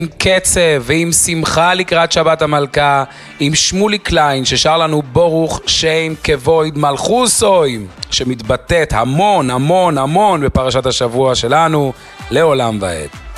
עם קצב ועם שמחה לקראת שבת המלכה, עם שמולי קליין ששר לנו ברוך שם כבוד מלכוסוי, שמתבטאת המון המון המון בפרשת השבוע שלנו לעולם ועד.